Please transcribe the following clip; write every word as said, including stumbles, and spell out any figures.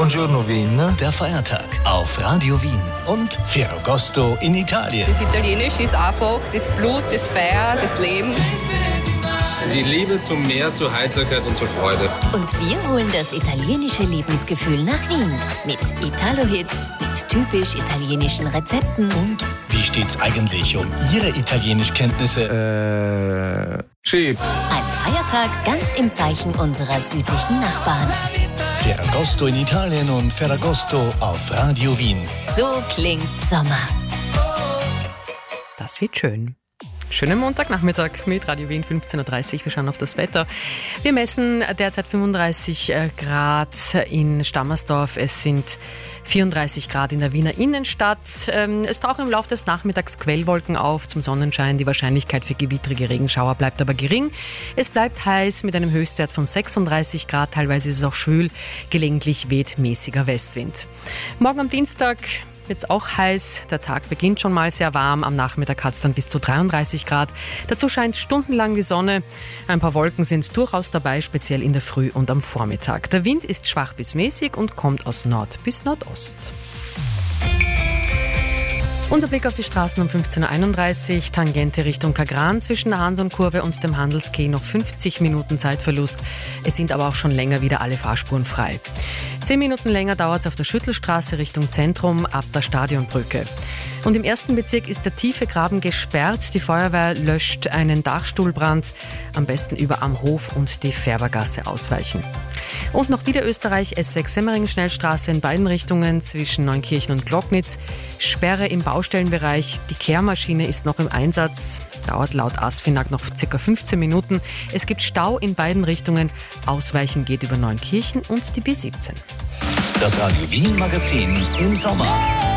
Buongiorno Wien. Der Feiertag auf Radio Wien und Ferragosto in Italien. Das Italienische ist einfach das Blut, das Feuer, das Leben. Die Liebe zum Meer, zur Heiterkeit und zur Freude. Und wir holen das italienische Lebensgefühl nach Wien. Mit Italo-Hits, mit typisch italienischen Rezepten. Und wie steht's eigentlich um Ihre Italienischkenntnisse? Äh, schieb. Ein Feiertag ganz im Zeichen unserer südlichen Nachbarn. Ferragosto in Italien und Ferragosto auf Radio Wien. So klingt Sommer. Das wird schön. Schönen Montagnachmittag mit Radio Wien, fünfzehn Uhr dreißig. Wir schauen auf das Wetter. Wir messen derzeit fünfunddreißig Grad in Stammersdorf. Es sind vierunddreißig Grad in der Wiener Innenstadt. Es tauchen im Laufe des Nachmittags Quellwolken auf zum Sonnenschein. Die Wahrscheinlichkeit für gewittrige Regenschauer bleibt aber gering. Es bleibt heiß mit einem Höchstwert von sechsunddreißig Grad. Teilweise ist es auch schwül. Gelegentlich weht mäßiger Westwind. Morgen am Dienstag wird es auch heiß. Der Tag beginnt schon mal sehr warm. Am Nachmittag hat es dann bis zu dreiunddreißig Grad. Dazu scheint stundenlang die Sonne. Ein paar Wolken sind durchaus dabei, speziell in der Früh und am Vormittag. Der Wind ist schwach bis mäßig und kommt aus Nord bis Nordost. Unser Blick auf die Straßen um fünfzehn Uhr einunddreißig, Tangente Richtung Kagran zwischen der Hansonkurve und dem Handelskeh noch fünfzig Minuten Zeitverlust. Es sind aber auch schon länger wieder alle Fahrspuren frei. Zehn Minuten länger dauert es auf der Schüttelstraße Richtung Zentrum ab der Stadionbrücke. Und im ersten Bezirk ist der tiefe Graben gesperrt. Die Feuerwehr löscht einen Dachstuhlbrand. Am besten über am Hof und die Färbergasse ausweichen. Und noch Niederösterreich, S sechs Semmering-Schnellstraße in beiden Richtungen zwischen Neunkirchen und Glocknitz. Sperre im Baustellenbereich. Die Kehrmaschine ist noch im Einsatz. Dauert laut ASFINAG noch ca. fünfzehn Minuten. Es gibt Stau in beiden Richtungen. Ausweichen geht über Neunkirchen und die B siebzehn. Das Radio Wien Magazin im Sommer.